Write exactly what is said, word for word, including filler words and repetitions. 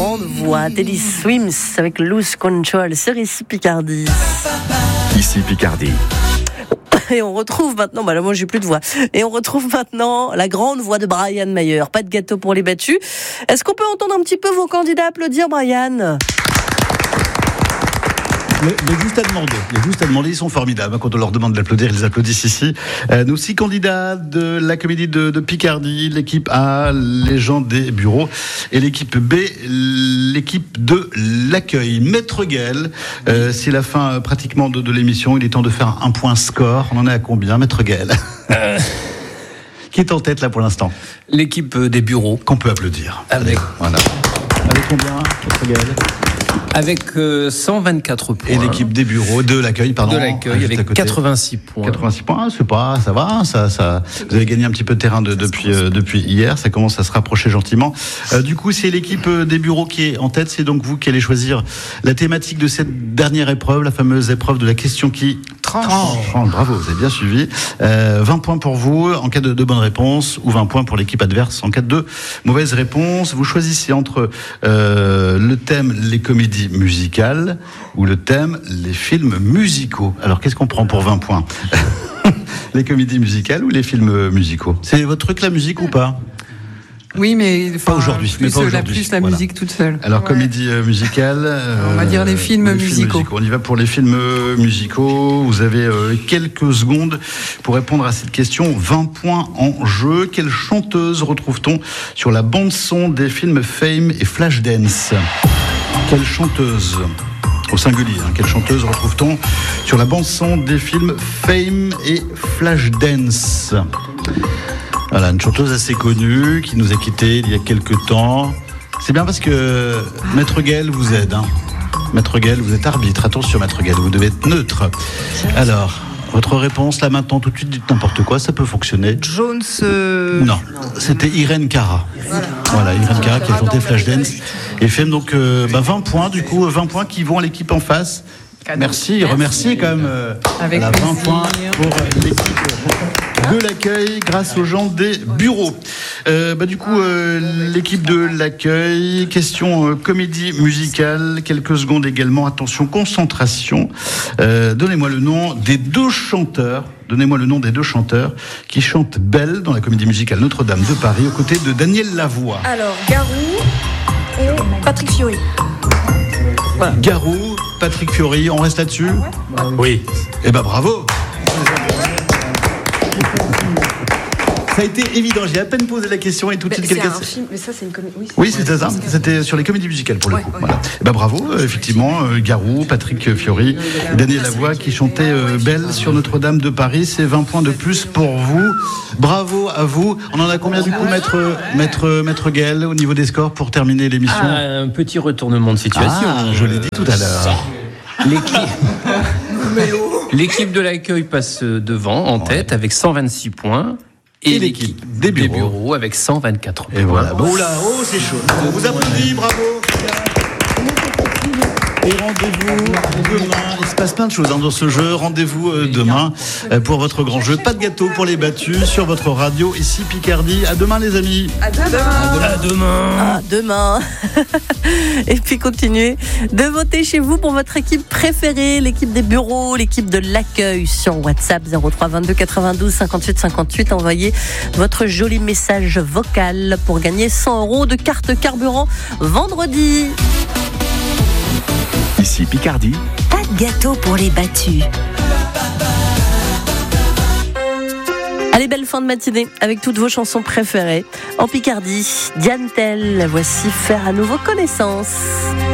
grande voix, Teddy Swims avec Lose Control sur Ici Picardie. Ici Picardie. Et on retrouve maintenant, bah là moi j'ai plus de voix, et on retrouve maintenant la grande voix de Brian Mayer. Pas de gâteau pour les battus. Est-ce qu'on peut entendre un petit peu vos candidats applaudir, Brian ? Il y a juste à demander. Il y a juste à demander. Ils sont formidables. Quand on leur demande d'applaudir, ils applaudissent ici. Euh, nos six candidats de la comédie de, de Picardie, l'équipe A, les gens des bureaux, et l'équipe B, l'équipe de l'accueil. Maître Gaël, euh, c'est la fin euh, pratiquement de, de l'émission. Il est temps de faire un point score. On en est à combien, Maître Gaël ? euh... Qui est en tête là pour l'instant ? L'équipe des bureaux. Qu'on peut applaudir. Avec, voilà. Avec combien, Maître Gaël ? Avec euh, cent vingt-quatre points. Et l'équipe des bureaux de l'accueil, pardon. De l'accueil avec quatre-vingt-six points. quatre-vingt-six points, c'est pas, ça va, ça, ça. Vous avez gagné un petit peu de terrain de, depuis, euh, depuis hier. Ça commence à se rapprocher gentiment. Euh, du coup, c'est l'équipe des bureaux qui est en tête. C'est donc vous qui allez choisir la thématique de cette dernière épreuve, la fameuse épreuve de la question qui tranche. tranche. Bravo, vous avez bien suivi. Euh, vingt points pour vous en cas de, de bonne réponse, ou vingt points pour l'équipe adverse en cas de mauvaise réponse. Vous choisissez entre euh, le thème les comédies musicales ou le thème les films musicaux. Alors qu'est-ce qu'on prend pour vingt points ? Les comédies musicales ou les films musicaux ? C'est votre truc la musique ou pas ? Oui, mais pas aujourd'hui. Plus, mais pas aujourd'hui. La, plus la voilà. musique toute seule. Alors, ouais. comédie euh, musicale. Euh, On va dire les films, les musicaux. films musicaux. On y va pour les films musicaux. Vous avez euh, quelques secondes pour répondre à cette question. vingt points en jeu. Quelle chanteuse retrouve-t-on sur la bande-son des films Fame et Flashdance ? Quelle chanteuse ? Au singulier, hein. Quelle chanteuse retrouve-t-on sur la bande-son des films Fame et Flashdance ? Voilà, une chanteuse assez connue qui nous a quittés il y a quelques temps. C'est bien parce que Maître Gaël vous aide. Hein. Maître Gaël, vous êtes arbitre. Attention, Maître Gaël, vous devez être neutre. Alors, votre réponse, là maintenant, tout de suite, dites n'importe quoi, ça peut fonctionner. Jones. Euh... Non, c'était Irène Cara. Voilà, voilà Irène Cara qui a chanté Flashdance et fait donc euh, bah, vingt points, du coup, vingt points qui vont à l'équipe en face. Merci, Merci. Remerciez quand même. Euh, Avec voilà, vingt points pour l'équipe de l'accueil grâce aux gens des bureaux. Euh, bah, du coup, euh, l'équipe de l'accueil, question euh, comédie musicale, quelques secondes également, attention, concentration. Euh, donnez-moi le nom des deux chanteurs, donnez-moi le nom des deux chanteurs qui chantent Belle dans la comédie musicale Notre-Dame de Paris aux côtés de Daniel Lavoie. Alors, Garou et Patrick Fiori. Voilà. Garou, Patrick Fiori, on reste là-dessus ? Oui. Eh ben bravo. Ça a été évident, j'ai à peine posé la question et tout de suite quelqu'un. C'est un film, mais ça c'est une comédie. Oui, oui c'était ça, c'était sur les comédies musicales pour le ouais, coup. Ouais. Voilà. Eh ben bravo, euh, effectivement, euh, Garou, Patrick Fiori, Daniel Lavoie qui chantait euh, Belle sur Notre-Dame de Paris, c'est vingt points de plus pour vous. Bravo à vous. On en a combien du coup, maître, maître, maître Gaël, au niveau des scores pour terminer l'émission ? Ah, un petit retournement de situation. Ah, je l'ai dit tout à l'heure. L'équipe, l'équipe de l'accueil passe devant, en tête, avec cent vingt-six points. Et, et l'équipe, l'équipe des, bureaux. des bureaux avec cent vingt-quatre points. Et voilà. Bon là, oh c'est chaud. On vous applaudit, bravo. Et rendez-vous demain. Il se passe plein de choses hein, dans ce jeu. Rendez-vous euh, demain euh, pour votre grand jeu. Pas de gâteau pour les battus sur votre radio. Ici Picardie. À demain les amis. À demain. À demain. À demain. Et puis continuez de voter chez vous pour votre équipe préférée, l'équipe des bureaux, l'équipe de l'accueil sur WhatsApp zéro trois vingt-deux quatre-vingt-douze cinquante-huit cinquante-huit. Envoyez votre joli message vocal pour gagner cent euros de carte carburant vendredi. Ici Picardie. Pas de gâteau pour les battus. Allez, belle fin de matinée avec toutes vos chansons préférées. En Picardie, Diane Tell, voici Faire à nouveau connaissance.